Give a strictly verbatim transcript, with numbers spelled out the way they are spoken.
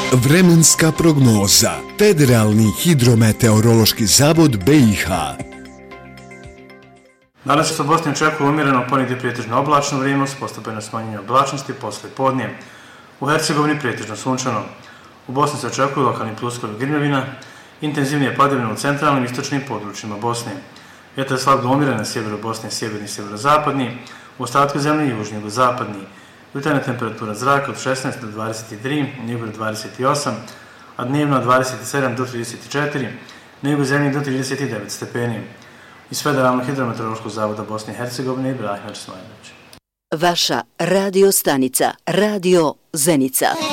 Vremenska prognoza. Federalni hidrometeorološki zavod B i H. Danas se u Bosni očekuje umjereno, ponegdje prijetežno oblačno vrijeme uz postepeno smanjenje oblačnosti poslije podne. U Hercegovini prijetežno sunčano. U Bosni se očekuje lokalni pljuskovi grmljavina, intenzivnije padavine u centralnim i istočnim područjima Bosne. Vjetar je slab do umjeren na sjeveru Bosne, sjeverni i sjeverozapadni, u ostatku zemlje južni i jugozapadni. Jutarnja temperatura zraka od šesnaest do dvadeset tri, na jugu do dvadeset osam, a dnevno od dvadeset sedam do trideset četiri, na jugu zemlje do trideset devet stepeni. Iz Federalnog hidrometeorološkog zavoda Bosne i Hercegovine Ibrahim Česmajlović. Vaša radio stanica, Radio Zenica.